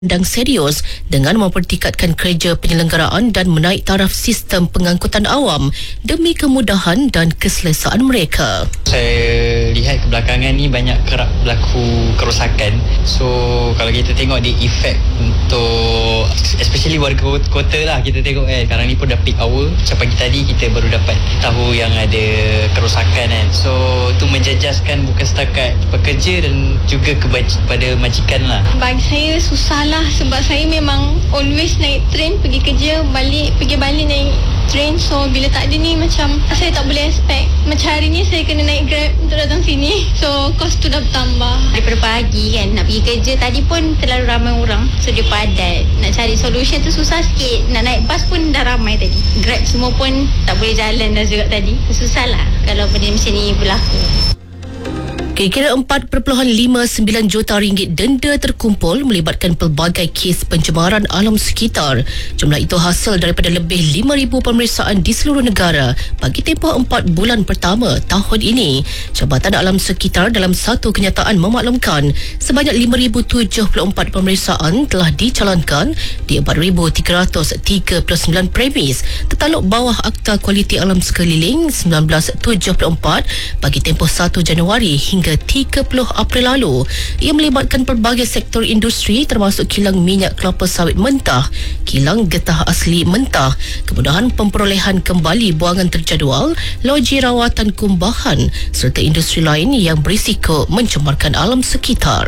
dan serius dengan mempertingkatkan kerja penyelenggaraan dan menaik taraf sistem pengangkutan awam demi kemudahan dan keselesaan mereka. Saya lihat kebelakangan ni banyak kerap berlaku kerosakan. So kalau kita tengok dia efek untuk especially warga kota lah, kita tengok sekarang ni pun dah peak hour. Macam pagi tadi kita baru dapat tahu yang ada kerosakan kan. So tu menjejaskan bukan setakat pekerja dan juga kepada majikan lah. Bagi saya susah lah sebab saya memang always naik train pergi kerja, pergi balik naik train. So bila tak ada ni macam saya tak boleh expect. Macam hari ni saya kena naik Grab untuk datang sini. So kos tu dah bertambah. Daripada pagi kan nak pergi kerja, tadi pun terlalu ramai orang. So dia padat. Nak cari solution tu susah sikit. Nak naik bas pun dah ramai tadi. Grab semua pun tak boleh jalan dah juga tadi. Susah lah kalau benda macam ni berlaku. Kira-kira 4.59 juta ringgit denda terkumpul melibatkan pelbagai kes pencemaran alam sekitar. Jumlah itu hasil daripada lebih 5,000 pemeriksaan di seluruh negara bagi tempoh 4 bulan pertama tahun ini. Jabatan Alam Sekitar dalam satu kenyataan memaklumkan sebanyak 5,074 pemeriksaan telah dijalankan di 4,339 premis tertaluk bawah Akta Kualiti Alam Sekeliling 1974 bagi tempoh 1 Januari hingga 30 April lalu. Ia melibatkan pelbagai sektor industri termasuk kilang minyak kelapa sawit mentah, kilang getah asli mentah, kemudahan pemperolehan kembali buangan terjadual, loji rawatan kumbahan serta industri lain yang berisiko mencemarkan alam sekitar.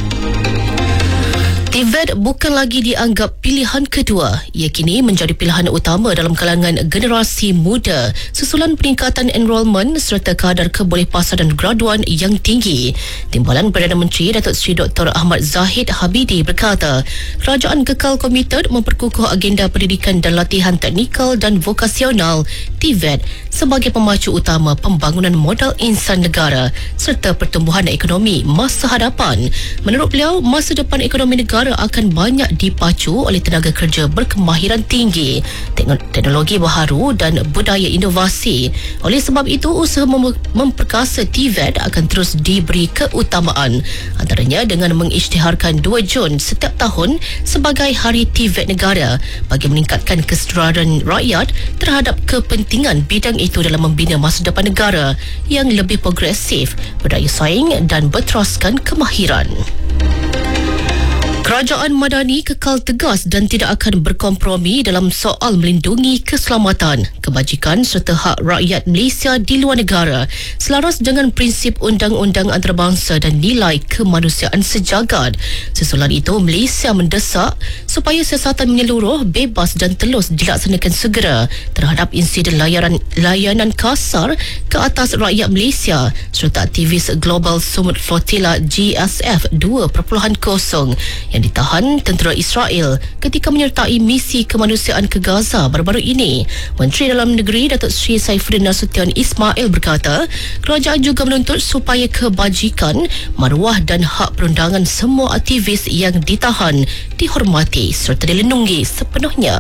TVET bukan lagi dianggap pilihan kedua. Ia kini menjadi pilihan utama dalam kalangan generasi muda susulan peningkatan enrolment serta kadar kebolehpasaran graduan yang tinggi. Timbalan Perdana Menteri Datuk Seri Dr. Ahmad Zahid Habidi berkata, kerajaan kekal komited memperkukuh agenda pendidikan dan latihan teknikal dan vokasional TVET sebagai pemacu utama pembangunan modal insan negara serta pertumbuhan ekonomi masa hadapan. Menurut beliau, masa depan ekonomi negara akan banyak dipacu oleh tenaga kerja berkemahiran tinggi, teknologi baharu dan budaya inovasi. Oleh sebab itu, usaha memperkasa TVET akan terus diberi keutamaan, antaranya dengan mengisytiharkan 2 Jun setiap tahun sebagai Hari TVET Negara bagi meningkatkan kesedaran rakyat terhadap kepentingan bidang itu dalam membina masa depan negara yang lebih progresif, berdaya saing dan berteraskan kemahiran. Kerajaan Madani kekal tegas dan tidak akan berkompromi dalam soal melindungi keselamatan, kebajikan serta hak rakyat Malaysia di luar negara selaras dengan prinsip undang-undang antarabangsa dan nilai kemanusiaan sejagat. Susulan itu, Malaysia mendesak supaya siasatan menyeluruh, bebas dan telus dilaksanakan segera terhadap insiden layanan kasar ke atas rakyat Malaysia serta aktivis Global Sumut Flotilla GSF 2.0 yang ditahan tentera Israel ketika menyertai misi kemanusiaan ke Gaza baru-baru ini. Menteri Dalam Negeri Datuk Seri Saifuddin Nasution Ismail berkata, kerajaan juga menuntut supaya kebajikan, maruah dan hak perundangan semua aktivis yang ditahan dihormati serta dilindungi sepenuhnya.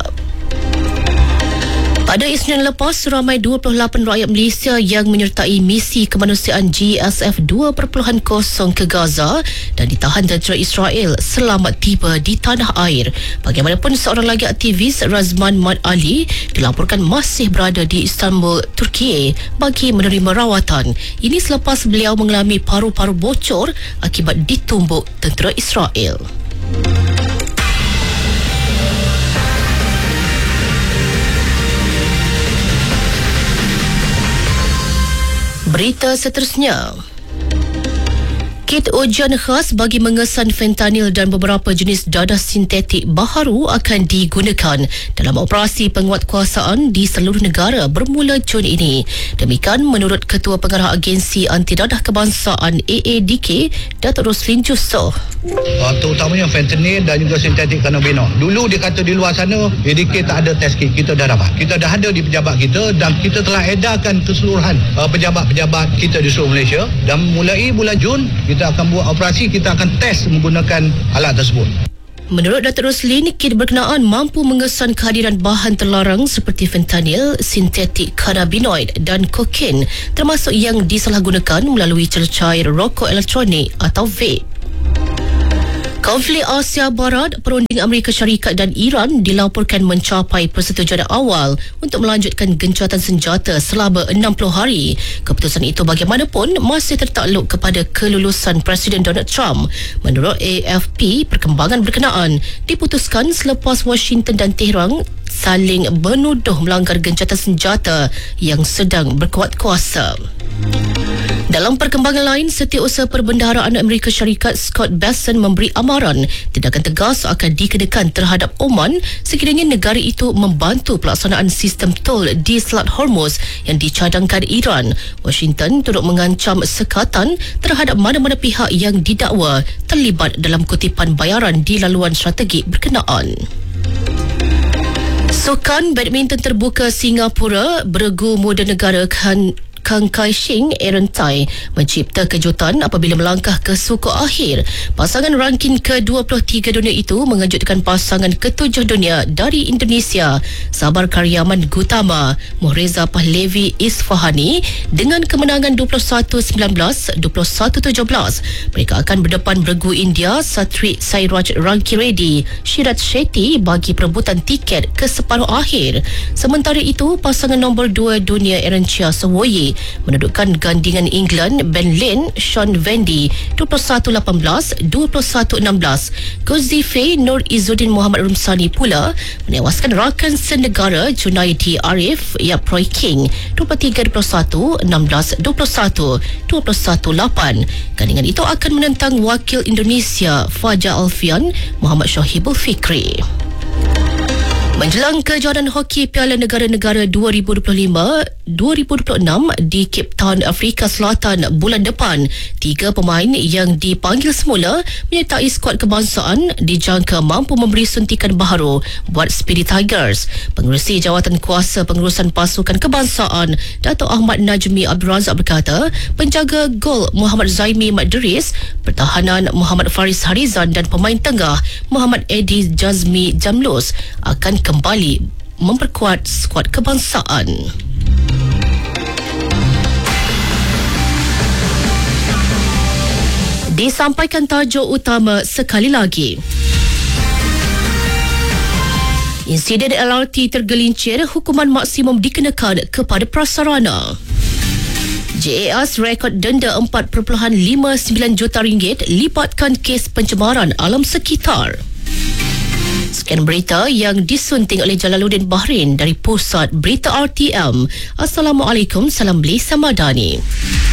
Pada Isnin lepas, ramai 28 rakyat Malaysia yang menyertai misi kemanusiaan GSF 2.0 ke Gaza dan ditahan tentera Israel selamat tiba di tanah air. Bagaimanapun, seorang lagi aktivis, Razman Mat Ali, dilaporkan masih berada di Istanbul, Turki bagi menerima rawatan. Ini selepas beliau mengalami paru-paru bocor akibat ditumbuk tentera Israel. Berita seterusnya. Kit ujian khas bagi mengesan fentanyl dan beberapa jenis dadah sintetik baharu akan digunakan dalam operasi penguatkuasaan di seluruh negara bermula Jun ini. Demikian menurut Ketua Pengarah Agensi Anti Dadah Kebangsaan AADK, Datuk Roslin Jusoh. Terutamanya fentanyl dan juga sintetik kanabinol. Dulu dia kata di luar sana AADK tak ada test kit. Kita dah dapat. Kita dah ada di pejabat kita dan kita telah edarkan keseluruhan pejabat-pejabat kita di seluruh Malaysia, dan mulai bulan Jun kita akan buat operasi, kita akan test menggunakan alat tersebut. Menurut Dr. Roslin, kit berkenaan mampu mengesan kehadiran bahan terlarang seperti fentanyl, sintetik kanabinoid dan kokain, termasuk yang disalahgunakan melalui cecair rokok elektronik atau vape. Konflik Asia Barat, perunding Amerika Syarikat dan Iran dilaporkan mencapai persetujuan awal untuk melanjutkan gencatan senjata selama 60 hari. Keputusan itu bagaimanapun masih tertakluk kepada kelulusan Presiden Donald Trump. Menurut AFP, perkembangan berkenaan diputuskan selepas Washington dan Tehran saling menuduh melanggar gencatan senjata yang sedang berkuat kuasa. Dalam perkembangan lain, Setiausaha Perbendaharaan Amerika Syarikat Scott Bessent memberi amaran tindakan tegas akan dikenakan terhadap Oman sekiranya negara itu membantu pelaksanaan sistem tol di Selat Hormuz yang dicadangkan Iran. Washington turut mengancam sekatan terhadap mana-mana pihak yang didakwa terlibat dalam kutipan bayaran di laluan strategik berkenaan. Sukan badminton terbuka Singapura, beregu muda negara Kang Kai-shing Aaron Tai mencipta kejutan apabila melangkah ke suku akhir. Pasangan ranking ke-23 dunia itu mengejutkan pasangan ke-7 dunia dari Indonesia, Sabar Karyaman Gutama, Muhreza Pahlavi Isfahani dengan kemenangan 21-19, 21-17. Mereka akan berdepan beregu India Satwik Sairaj Rankireddy, Shirat Shetty bagi perebutan tiket ke separuh akhir. Sementara itu, pasangan nombor 2 dunia Aaron Chia Sewoyi mendudukan gandingan England Ben Lane Sean Vendy 21-18, 21-16. Gozife Nur Izzuddin Muhammad Rumsani pula menewaskan rakan senegara Junaidi Arif Yap Roy King 23-21, 16-21, 21-8. Gandingan itu akan menentang wakil Indonesia Fajar Alfian Muhammad Syahibul Fikri. Menjelang kejohanan hoki Piala Negara-Negara 2025-2026 di Cape Town, Afrika Selatan bulan depan, 3 pemain yang dipanggil semula menyertai skuad kebangsaan dijangka mampu memberi suntikan baharu buat Speedy Tigers. Pengerusi Jawatan Kuasa Pengurusan Pasukan Kebangsaan Dato' Ahmad Najmi Abdul Razak berkata, penjaga gol Muhammad Zaimi Madris, pertahanan Muhammad Faris Harizan dan pemain tengah Muhammad Edi Jazmi Jamlus akan kembali memperkuat skuad kebangsaan. Disampaikan tajuk utama sekali lagi. Insiden LRT tergelincir, hukuman maksimum dikenakan kepada prasarana. JAS rekod denda RM4.59 juta libatkan kes pencemaran alam sekitar. Sekian berita yang disunting oleh Jalaluddin Bahrin dari Pusat Berita RTM. Assalamualaikum, salam Malaysia Madani.